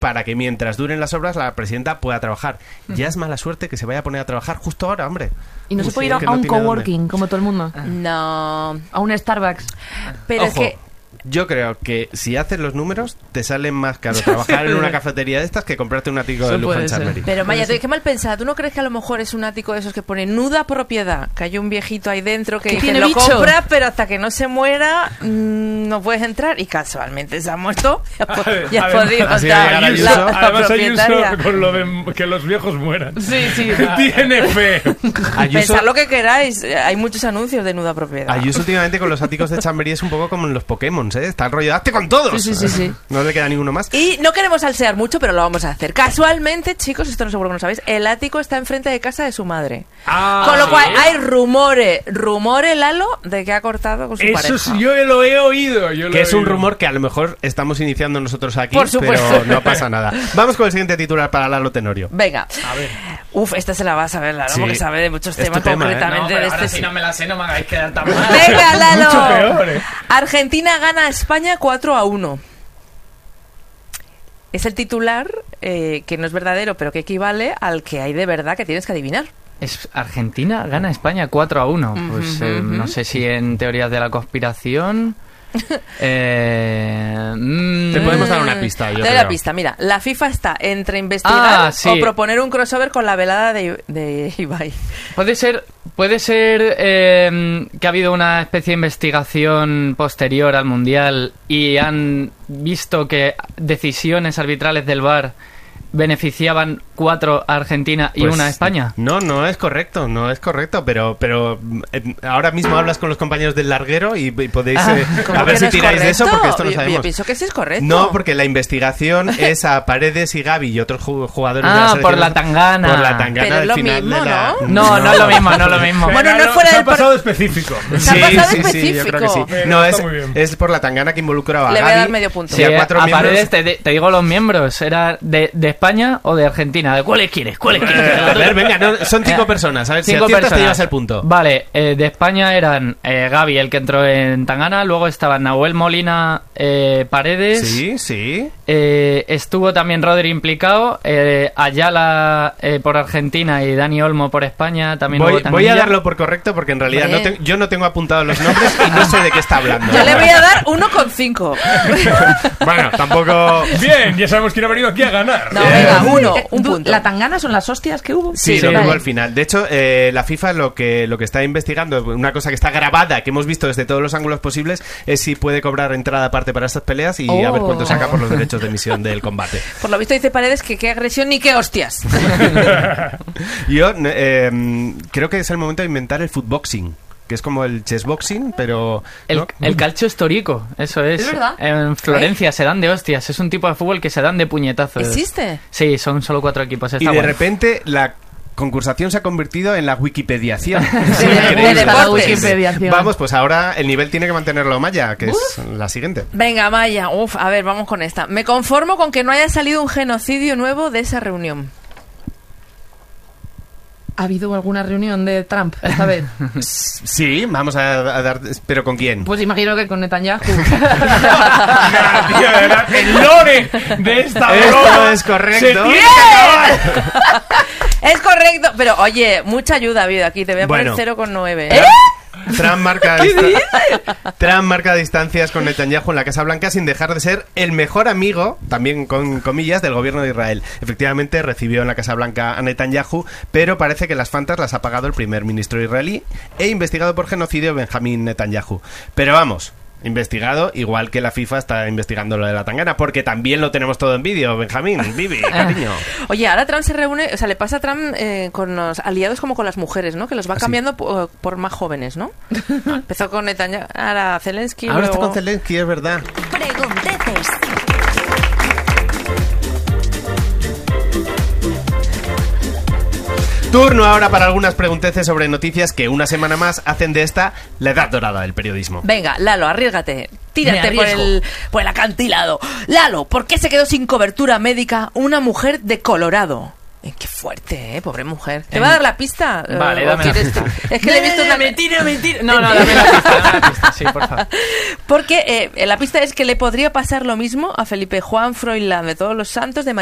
para que mientras duren las obras la presidenta pueda trabajar. Ya es mala suerte que se vaya a poner a trabajar justo ahora, hombre. Y no se puede ir a un coworking, como todo el mundo. No. A un Starbucks. Pero es Ojo, que... yo creo que si haces los números, te sale más caro trabajar en una cafetería de estas que comprarte un ático de lujo en Chamberí. Pero Maya, qué mal pensada. ¿Tú no crees que a lo mejor es un ático de esos que pone nuda propiedad? Que hay un viejito ahí dentro que dice, lo compras, pero hasta que no se muera no puedes entrar. Y casualmente se ha muerto. Ya has podido estar Además propietaria. Ayuso con lo de que los viejos mueran. Sí. Tiene fe. Pensad lo que queráis. Hay muchos anuncios de nuda propiedad. Ayuso últimamente con los áticos de Chamberí es un poco como en los Pokémon, ¿eh? Está el rollo, ¡hazte con todos! Sí. No le queda ninguno más. Y no queremos salsear mucho, pero lo vamos a hacer. Casualmente, chicos, esto no seguro que no sabéis, el ático está enfrente de casa de su madre. Con lo cual hay rumores, Lalo, de que ha cortado con su pareja. Eso yo lo he oído. Que es un rumor que a lo mejor estamos iniciando nosotros aquí, Por supuesto. pero no pasa nada. Vamos con el siguiente titular para Lalo Tenorio. Venga. A ver. Uf, esta se la va a saber, Lalo, Sí. porque sabe de muchos Es tu temas, tema, concretamente No, pero de ahora este. si no me la sé, no me hagáis quedar tan mal. Venga, Lalo. Mucho peor, Argentina gana a España 4-1. Es el titular que no es verdadero, pero que equivale al que hay de verdad que tienes que adivinar. Argentina gana a España 4-1. Pues no sé si en teorías de la conspiración... Te podemos dar una pista, yo Te doy creo. la pista, mira, la FIFA está entre investigar sí. o proponer un crossover con la velada de Ibai. Puede ser que ha habido una especie de investigación posterior al Mundial y han visto que decisiones arbitrales del VAR beneficiaban 4 a Argentina y Pues, 1 a España. No es correcto, pero ahora mismo hablas con los compañeros del larguero y podéis a ver si tiráis de eso, porque esto no sabemos. Yo pienso que sí es correcto. No, porque la investigación es a Paredes y Gavi y otros jugadores de la selección. Por la tangana. Por la tangana Pero es del lo final mismo, de la... No es lo mismo, no es lo mismo. Bueno, no es fuera Se del ha pasado específico. Se ha pasado específico. yo creo que sí. Pero No, está muy bien. es por la tangana que involucraba a Le voy a Gavi. dar medio punto. Sí, a 4 a miembros. Paredes te digo los miembros. ¿Era de España o de Argentina? ¿De cuáles quieres? A ver, venga, son 5 personas. A ver, si 5 aciertas te personas. llevas el punto. Vale, de España eran Gavi, el que entró en Tangana, luego estaban Nahuel Molina, Paredes. Sí. Estuvo también Rodri implicado, Ayala por Argentina y Dani Olmo por España. También hubo Voy a Tanguilla. darlo por correcto porque en realidad Hombre. yo no tengo apuntados los nombres y no sé de qué está hablando. Yo le voy a dar 1,5. Bueno, tampoco... Bien, ya sabemos quién ha venido aquí a ganar. No, venga, un punto. ¿La tangana son las hostias que hubo? Sí, Sí, lo que vale. hubo al final. De hecho, la FIFA lo que está investigando, una cosa que está grabada, que hemos visto desde todos los ángulos posibles, es si puede cobrar entrada aparte para estas peleas y a ver cuánto saca por los derechos de emisión del combate. Por lo visto dice Paredes que qué agresión ni qué hostias. Yo creo que es el momento de inventar el footboxing, que es como el chessboxing, pero... ¿no? El calcio histórico, eso es. ¿Es verdad? En Florencia se dan de hostias, es un tipo de fútbol que se dan de puñetazos. ¿Existe? Sí, son solo 4 equipos. Y Está de bueno. repente la concursación se ha convertido en la wikipediación. De Increíble. deportes. Wikipediación. Vamos, pues ahora el nivel tiene que mantenerlo Maya, que es la siguiente. Venga, Maya, a ver, vamos con esta. Me conformo con que no haya salido un genocidio nuevo de esa reunión. ¿Ha habido alguna reunión de Trump esta vez? Sí, vamos a dar... ¿Pero con quién? Pues imagino que con Netanyahu. Nah, tío, de verdad, el lore de esta Esto broma es correcto. se tiene que acabar. Es correcto, pero oye, mucha ayuda ha habido aquí. Te voy a Bueno. poner 0,9. Trump marca distancias con Netanyahu en la Casa Blanca sin dejar de ser el mejor amigo, también con comillas, del gobierno de Israel. Efectivamente recibió en la Casa Blanca a Netanyahu, pero parece que las fantas las ha pagado el primer ministro israelí e investigado por genocidio Benjamín Netanyahu. Pero vamos, investigado igual que la FIFA está investigando lo de la tangana, porque también lo tenemos todo en vídeo, Benjamín, Vivi, cariño. Oye, ahora Trump se reúne, o sea, le pasa a Trump con los aliados como con las mujeres, ¿no? Que los va cambiando por más jóvenes, ¿no? Empezó con Netanyahu, ahora Zelensky. Ahora está luego... con Zelensky, es verdad. Pregunteces. Turno ahora para algunas pregunteces sobre noticias que una semana más hacen de esta la edad dorada del periodismo. Venga, Lalo, arriesgate. Tírate Me por arriesgo. el acantilado. Lalo, ¿por qué se quedó sin cobertura médica una mujer de Colorado? Qué fuerte, pobre mujer. ¿Te va a dar la pista? Vale, dame la pista. Es que le he visto una... Mentira. No, dame la pista, sí, por favor. Porque la pista es que le podría pasar lo mismo a Felipe Juan Froilán de Todos los Santos, de